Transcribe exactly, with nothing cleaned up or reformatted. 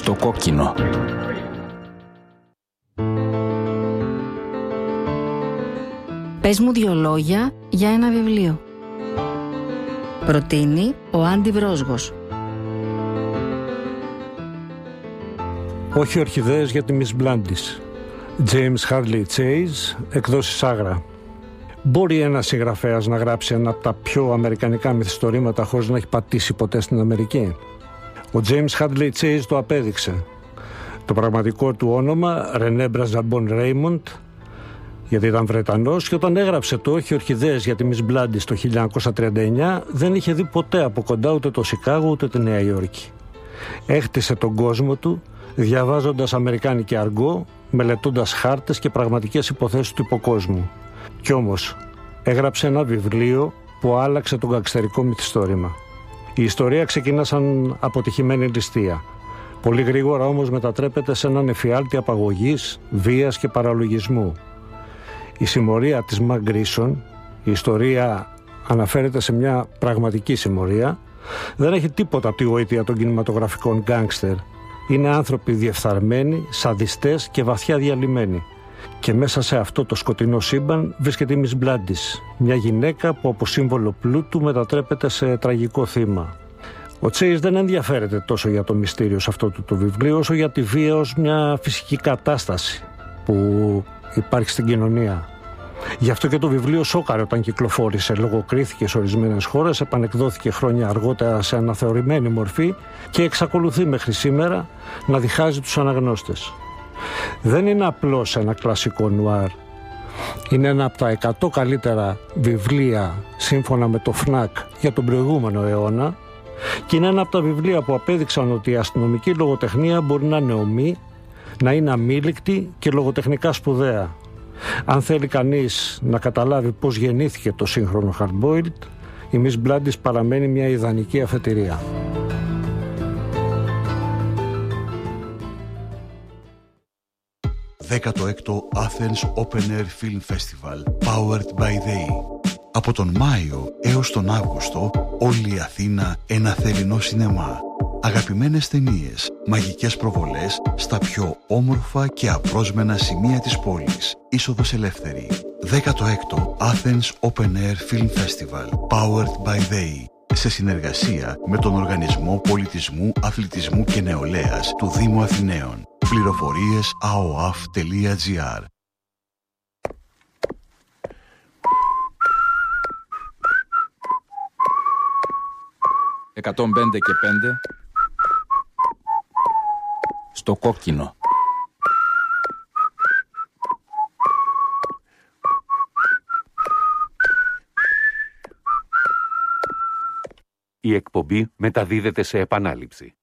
Στο κόκκινο. Πες μου δύο λόγια για ένα βιβλίο. Προτείνει ο Άντι Βρόσγος. Όχι ορχιδέες για τη Miss Blandis. James Hadley Chase, εκδόσεις Άγρα. Μπορεί ένας συγγραφέας να γράψει ένα από τα πιο αμερικανικά μυθιστορήματα χωρίς να έχει πατήσει ποτέ στην Αμερική? Ο James Hadley Chase το απέδειξε. Το πραγματικό του όνομα, René Brassabon Raymond, γιατί ήταν Βρετανός, και όταν έγραψε το «Όχι ορχιδέες» για τη Miss Blandis το χίλια εννιακόσια τριάντα εννιά, δεν είχε δει ποτέ από κοντά ούτε το Σικάγο ούτε τη Νέα Υόρκη. Έχτισε τον κόσμο του διαβάζοντας αμερικάνικη αργό, μελετώντας χάρτες και πραγματικές υποθέσεις του υποκόσμου. Κι όμως έγραψε ένα βιβλίο που άλλαξε το γκαγκστερικό μυθιστόρημα. Η ιστορία ξεκινά σαν αποτυχημένη ληστεία. Πολύ γρήγορα όμως μετατρέπεται σε έναν εφιάλτη απαγωγής, βίας και παραλογισμού. Η συμμορία της Μαγκ Γκρίσον, η ιστορία αναφέρεται σε μια πραγματική συμμορία, δεν έχει τίποτα από τη γοήτεια των κινηματογραφικών γκάνγκστερ. Είναι άνθρωποι διεφθαρμένοι, σαδιστές και βαθιά διαλυμένοι. Και μέσα σε αυτό το σκοτεινό σύμπαν βρίσκεται η Miss Blandis, μια γυναίκα που από σύμβολο πλούτου μετατρέπεται σε τραγικό θύμα. Ο Τσέις δεν ενδιαφέρεται τόσο για το μυστήριο σε αυτό το, το βιβλίο, όσο για τη βία ως μια φυσική κατάσταση που υπάρχει στην κοινωνία. Γι' αυτό και το βιβλίο σόκαρε όταν κυκλοφόρησε, λογοκρίθηκε σε ορισμένες χώρες, επανεκδόθηκε χρόνια αργότερα σε αναθεωρημένη μορφή και εξακολουθεί μέχρι σήμερα να διχάζει τους αναγνώστες. Δεν είναι απλώς ένα κλασικό νουάρ. Είναι ένα από τα εκατό καλύτερα βιβλία σύμφωνα με το φνακ για τον προηγούμενο αιώνα και είναι ένα από τα βιβλία που απέδειξαν ότι η αστυνομική λογοτεχνία μπορεί να είναι ομή, να είναι αμήλικτη και λογοτεχνικά σπουδαία. Αν θέλει κανείς να καταλάβει πώς γεννήθηκε το σύγχρονο hardboiled, η Miss Blandis παραμένει μια ιδανική αφετηρία. δέκατο έκτο Athens Open Air Film Festival Powered by They. Από τον Μάιο έως τον Αύγουστο, όλη η Αθήνα ένα θερινό σινεμά. Αγαπημένες ταινίες, μαγικές προβολές στα πιο όμορφα και απρόσμενα σημεία της πόλης. Είσοδος ελεύθερη. δέκατο έκτο Athens Open Air Film Festival Powered by They. Σε συνεργασία με τον Οργανισμό Πολιτισμού, Αθλητισμού και Νεολαίας του Δήμου Αθηναίων. Πληροφορίες a o a f τελεία g r. εκατόν πέντε και πέντε στο κόκκινο. Η εκπομπή μεταδίδεται σε επανάληψη.